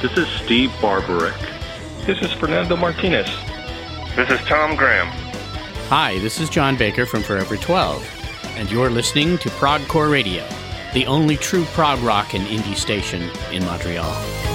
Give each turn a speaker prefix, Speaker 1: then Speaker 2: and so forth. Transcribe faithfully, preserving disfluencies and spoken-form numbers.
Speaker 1: This is Steve Barbarick.
Speaker 2: This is Fernando Martinez.
Speaker 3: This is Tom Graham.
Speaker 4: Hi, this is John Baker from Forever twelve, and you're listening to Progcore Radio, the only true prog rock and indie station in Montreal.